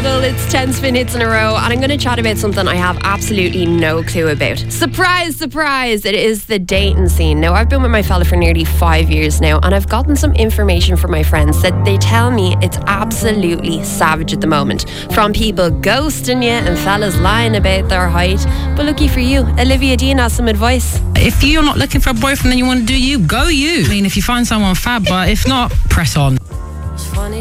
Model. It's 10 spin hits in a row, and I'm going to chat about something I have absolutely no clue about. Surprise, surprise, it is the dating scene. Now, I've been with my fella for nearly 5 years now, and I've gotten some information from my friends that they tell me it's absolutely savage at the moment. From people ghosting you and fellas lying about their height. But lucky for you, Olivia Dean has some advice. If you're not looking for a boyfriend and you want to do you, go you. I mean, if you find someone fab, but if not, press on.